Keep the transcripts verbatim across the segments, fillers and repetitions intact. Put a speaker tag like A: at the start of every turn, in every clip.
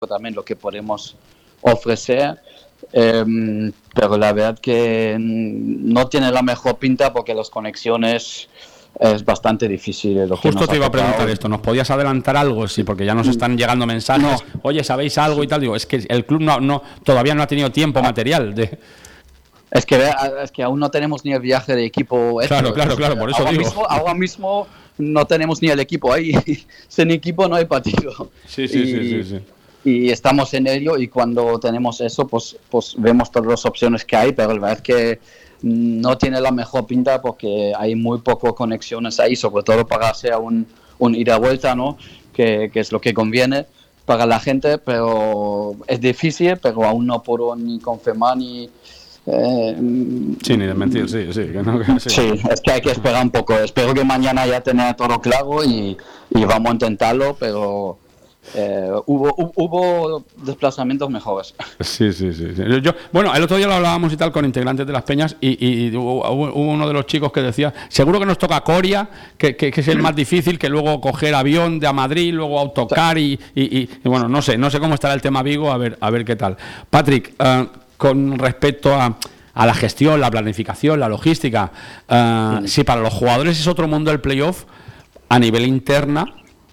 A: también lo que podemos ofrecer, eh, pero la verdad que no tiene la mejor pinta porque las conexiones es bastante difícil. Lo que
B: Justo
A: nos
B: te iba
A: ha
B: a preguntar
A: tocado.
B: esto, ¿nos podías adelantar algo? Sí, porque ya nos están llegando mensajes,
A: No.
B: oye, ¿sabéis algo y tal? Digo, es que el club no, no todavía no ha tenido tiempo material de...
A: Es que, es que aún no tenemos ni el viaje de equipo hecho.
B: Claro, claro, claro, por eso
A: ahora
B: digo.
A: Mismo, ahora mismo no tenemos ni el equipo ahí. Sin equipo no hay partido.
B: Sí, sí,
A: y,
B: sí, sí, sí.
A: Y estamos en ello y cuando tenemos eso, pues, pues vemos todas las opciones que hay, pero la verdad es que no tiene la mejor pinta porque hay muy pocas conexiones ahí, sobre todo para hacer un, un ida-vuelta, ¿no? Que, que es lo que conviene para la gente, pero es difícil, pero aún no puedo ni confirmar ni... Eh,
B: sí, ni de mentir, sí, sí, que no, que sí.
A: Sí, es que hay que esperar un poco. Espero que mañana ya tenga todo claro y, y vamos a intentarlo, pero eh, hubo, hubo desplazamientos mejores.
B: Sí, sí, sí. sí. Yo, bueno, el otro día lo hablábamos y tal con integrantes de las peñas y, y hubo, hubo uno de los chicos que decía, seguro que nos toca Coria, que, que, que es el más difícil, que luego coger avión de a Madrid, luego autocar y, y, y, y bueno, no sé, no sé cómo estará el tema Vigo, a ver, a ver qué tal. Patrick, uh, con respecto a, a la gestión, la planificación, la logística, uh, sí. si para los jugadores es otro mundo el playoff, a nivel interna,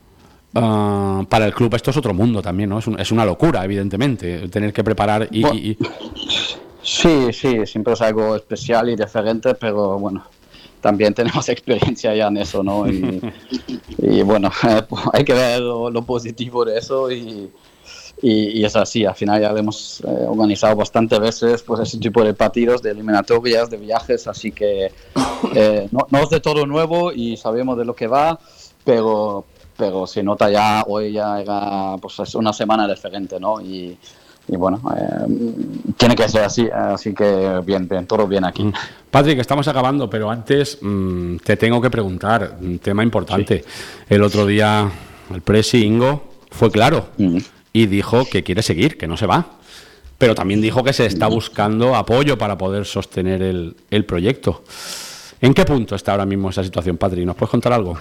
B: uh, para el club esto es otro mundo también, ¿no? Es, un, es una locura, evidentemente, tener que preparar y,
A: bueno,
B: y, y...
A: Sí, sí, siempre es algo especial y diferente, pero bueno, también tenemos experiencia ya en eso, ¿no? Y, y bueno, eh, hay que ver lo, lo positivo de eso y... Y, y es así, al final ya lo hemos eh, organizado bastantes veces, pues ese tipo de partidos, de eliminatorias, de viajes, así que eh, no, no es de todo nuevo y sabemos de lo que va, pero, pero se nota ya, hoy ya era pues, es una semana diferente, ¿no? Y, y bueno, eh, tiene que ser así, así que bien, bien, todo bien aquí.
B: Patrick, estamos acabando, pero antes mmm, te tengo que preguntar, un tema importante. Sí. El otro día el presi Ingo fue claro. Mm. Y dijo que quiere seguir, que no se va. Pero también dijo que se está buscando apoyo para poder sostener el, el proyecto. ¿En qué punto está ahora mismo esa situación, Patrick? ¿Nos puedes contar algo?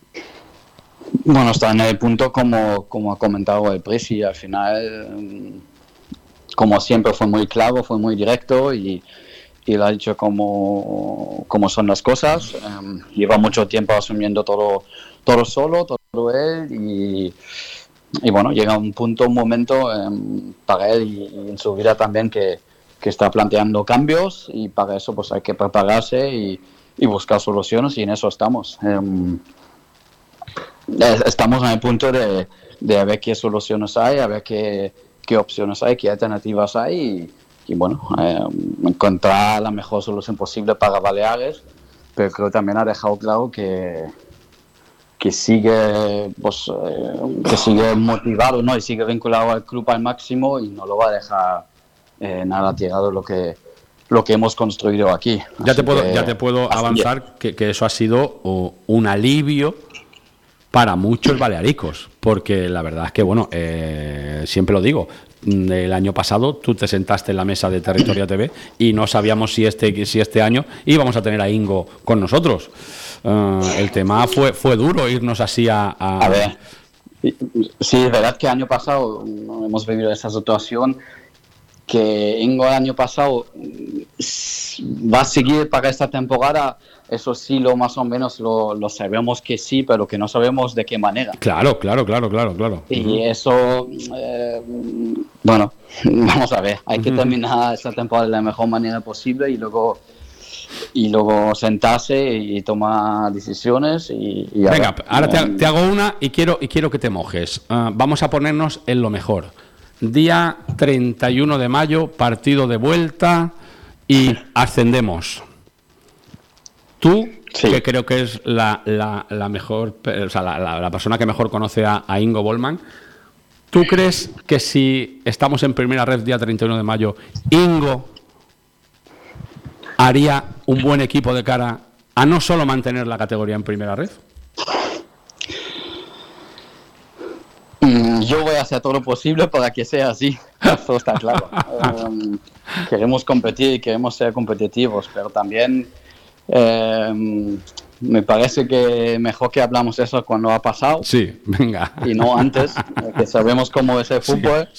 A: Bueno, está en el punto como, como ha comentado el presi. Al final, como siempre, fue muy claro, fue muy directo y, y lo ha dicho como, como son las cosas. Um, lleva mucho tiempo asumiendo todo, todo solo, todo él y... Y bueno, llega un punto, un momento eh, para él y, y en su vida también que, que está planteando cambios y para eso pues hay que prepararse y, y buscar soluciones y en eso estamos. Eh, estamos en el punto de, de ver qué soluciones hay, a ver qué, qué opciones hay, qué alternativas hay y, y bueno, eh, encontrar la mejor solución posible para Baleares, pero creo que también ha dejado claro que que sigue pues, eh, que sigue motivado, ¿no? Y sigue vinculado al club al máximo y no lo va a dejar eh, nada tirado lo que lo que hemos construido aquí.
B: Ya te puedo
A: que,
B: ya te puedo avanzar que, que eso ha sido oh, un alivio para muchos balearicos, porque la verdad es que bueno, eh, siempre lo digo, el año pasado tú te sentaste en la mesa de Territoria T V y no sabíamos si este si este año íbamos a tener a Ingo con nosotros. Uh, el tema fue fue duro irnos así a, a...
A: a ver, sí, es verdad que el año pasado no hemos vivido esa situación, que Ingo el año pasado va a seguir para esta temporada, eso sí, lo más o menos lo, lo sabemos que sí, pero que no sabemos de qué manera.
B: Claro, claro, claro, claro, claro.
A: Y uh-huh. eso, eh, bueno, vamos a ver, hay que terminar esta temporada de la mejor manera posible y luego y luego sentarse y tomar decisiones y, y
B: venga, ver, ahora te, te hago una y quiero y quiero que te mojes. Uh, vamos a ponernos en lo mejor. Día treinta y uno de mayo, partido de vuelta y ascendemos. Tú, sí. que creo que es la, la, la mejor, o sea, la, la, la persona que mejor conoce a, a Ingo Bollmann, ¿tú crees que si estamos en primera red día treinta y uno de mayo, Ingo haría un buen equipo de cara a no solo mantener la categoría en primera red?
A: Mm, yo voy a hacer todo lo posible para que sea así, eso está claro. um, queremos competir y queremos ser competitivos, pero también eh, me parece que mejor que hablamos eso cuando ha pasado.
B: Sí, venga.
A: Y no antes, que sabemos cómo es el fútbol.